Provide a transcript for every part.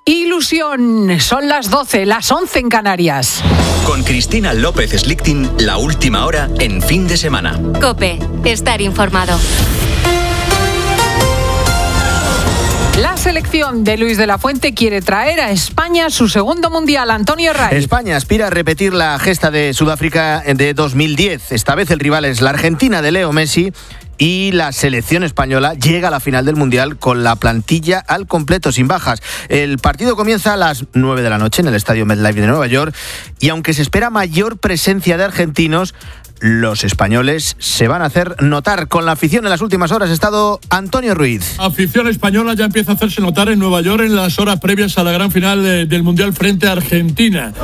Ilusión, son las 12, las 11 en Canarias. Con Cristina López Slichting, la última hora en fin de semana. COPE, estar informado. La selección de Luis de la Fuente quiere traer a España su segundo mundial. Antonio Ray. España aspira a repetir la gesta de Sudáfrica de 2010. Esta vez el rival es la Argentina de Leo Messi. Y la selección española llega a la final del Mundial con la plantilla al completo, sin bajas. El partido comienza a las 9 de la noche en el estadio MetLife de Nueva York. Y aunque se espera mayor presencia de argentinos, los españoles se van a hacer notar. Con la afición en las últimas horas ha estado Antonio Ruiz. La afición española ya empieza a hacerse notar en Nueva York en las horas previas a la gran final del Mundial frente a Argentina.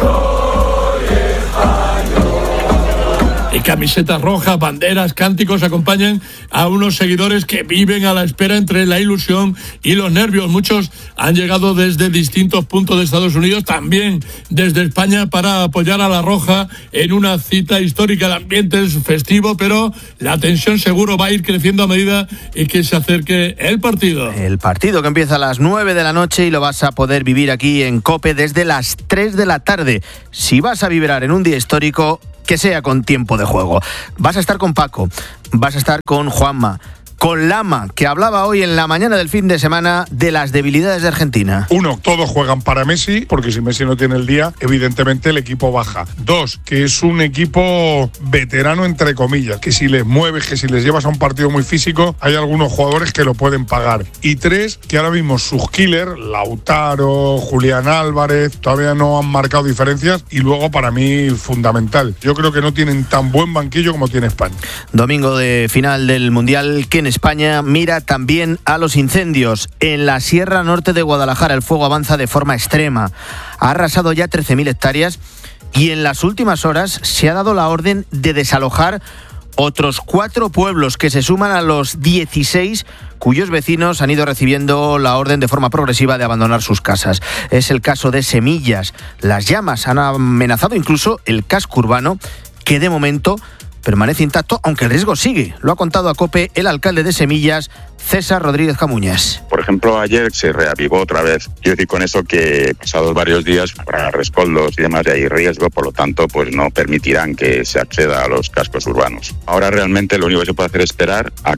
Y camisetas rojas, banderas, cánticos acompañan a unos seguidores que viven a la espera entre la ilusión y los nervios. Muchos han llegado desde distintos puntos de Estados Unidos, también desde España, para apoyar a la Roja en una cita histórica. El ambiente es festivo, pero la tensión seguro va a ir creciendo a medida que se acerque el partido. El partido que empieza a las 9 de la noche y lo vas a poder vivir aquí en COPE desde las 3 de la tarde. Si vas a vibrar en un día histórico, que sea con tiempo de juego. Vas a estar con Paco, vas a estar con Juanma, con Lama, que hablaba hoy en la mañana del fin de semana de las debilidades de Argentina. 1, todos juegan para Messi, porque si Messi no tiene el día, evidentemente el equipo baja. 2, que es un equipo veterano, entre comillas, que si les mueves, que si les llevas a un partido muy físico, hay algunos jugadores que lo pueden pagar. Y 3, que ahora mismo sus killers, Lautaro, Julián Álvarez, todavía no han marcado diferencias, y luego para mí fundamental. Yo creo que no tienen tan buen banquillo como tiene España. Domingo de final del Mundial, que en España mira también a los incendios. En la Sierra Norte de Guadalajara el fuego avanza de forma extrema. Ha arrasado ya 13.000 hectáreas y en las últimas horas se ha dado la orden de desalojar otros 4 pueblos que se suman a los 16 cuyos vecinos han ido recibiendo la orden de forma progresiva de abandonar sus casas. Es el caso de Semillas. Las llamas han amenazado incluso el casco urbano, que de momento permanece intacto, aunque el riesgo sigue. Lo ha contado a COPE el alcalde de Semillas, César Rodríguez Camuñas. Por ejemplo, ayer se reavivó otra vez. Quiero decir con eso que pasados varios días habrá rescoldos y demás, y hay riesgo, por lo tanto, pues no permitirán que se acceda a los cascos urbanos. Ahora realmente lo único que se puede hacer es esperar a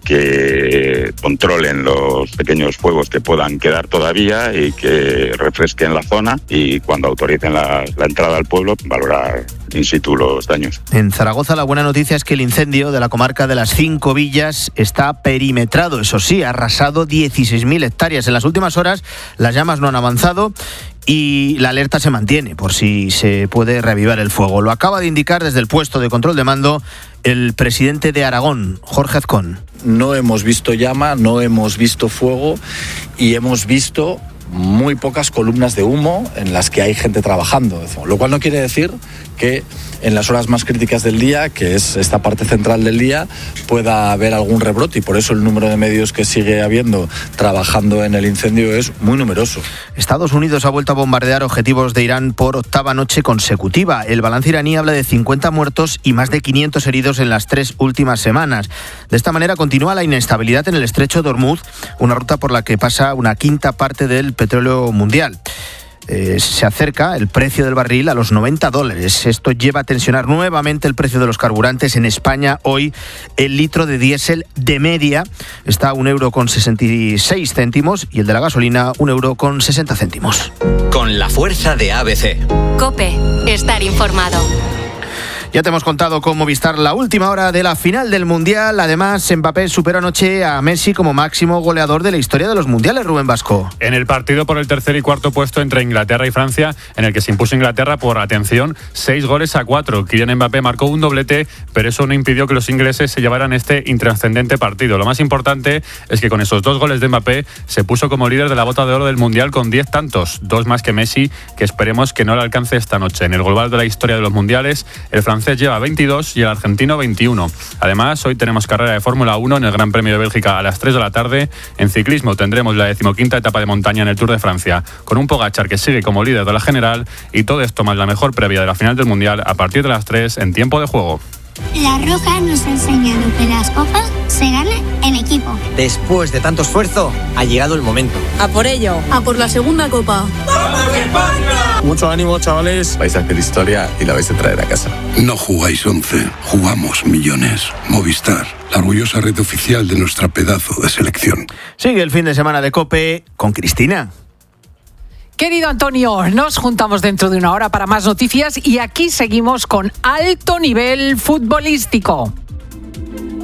que controlen los pequeños fuegos que puedan quedar todavía y que refresquen la zona, y cuando autoricen la entrada al pueblo, valorar in situ los daños. En Zaragoza la buena noticia es que el incendio de la comarca de las 5 Villas está perimetrado. Eso sí, ha arrasado 16.000 hectáreas. En las últimas horas las llamas no han avanzado y la alerta se mantiene por si se puede reavivar el fuego. Lo acaba de indicar desde el puesto de control de mando el presidente de Aragón, Jorge Azcón. No hemos visto llama, no hemos visto fuego y hemos visto muy pocas columnas de humo en las que hay gente trabajando, lo cual no quiere decir que en las horas más críticas del día, que es esta parte central del día, pueda haber algún rebrote, y por eso el número de medios que sigue habiendo trabajando en el incendio es muy numeroso. Estados Unidos ha vuelto a bombardear objetivos de Irán por 8ª noche consecutiva. El balance iraní habla de 50 muertos y más de 500 heridos en las 3 últimas semanas. De esta manera continúa la inestabilidad en el estrecho de Hormuz, una ruta por la que pasa una quinta parte del petróleo mundial. Se acerca el precio del barril a los $90. Esto lleva a tensionar nuevamente el precio de los carburantes. En España hoy el litro de diésel de media está a €1,66 y el de la gasolina €1,60. Con la fuerza de ABC. COPE, estar informado. Ya te hemos contado con Movistar la última hora de la final del Mundial. Además, Mbappé superó anoche a Messi como máximo goleador de la historia de los Mundiales, Rubén Vasco. En el partido por el tercer y cuarto puesto entre Inglaterra y Francia, en el que se impuso Inglaterra por, atención, 6-4. Kylian Mbappé marcó un doblete, pero eso no impidió que los ingleses se llevaran este intrascendente partido. Lo más importante es que con esos 2 goles de Mbappé se puso como líder de la bota de oro del Mundial con 10 tantos, 2 más que Messi, que esperemos que no le alcance esta noche. En el global de la historia de los Mundiales, el francés lleva 22 y el argentino 21. Además, hoy tenemos carrera de Fórmula 1 en el Gran Premio de Bélgica a las 3 de la tarde. En ciclismo tendremos la 15ª etapa de montaña en el Tour de Francia, con un Pogačar que sigue como líder de la general, y todo esto más la mejor previa de la final del Mundial a partir de las 3 en tiempo de juego. La Roja nos ha enseñado que las copas se ganan en equipo. Después de tanto esfuerzo, ha llegado el momento. A por ello. A por la segunda copa. ¡Vamos España! Mucho ánimo, chavales. Vais a hacer historia y la vais a traer a casa. No jugáis 11, jugamos millones. Movistar, la orgullosa red oficial de nuestra pedazo de selección. Sigue el fin de semana de COPE con Cristina. Querido Antonio, nos juntamos dentro de una hora para más noticias y aquí seguimos con alto nivel futbolístico.